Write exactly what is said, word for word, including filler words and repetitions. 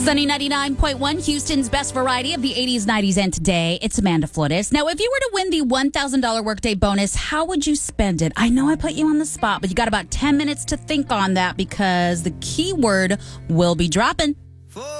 Sunny ninety-nine point one, Houston's best variety of the eighties, nineties, and today. It's Amanda Flores. Now, if you were to win the one thousand dollars workday bonus, how would you spend it? I know I put you on the spot, but you got about ten minutes to think on that because the keyword will be dropping.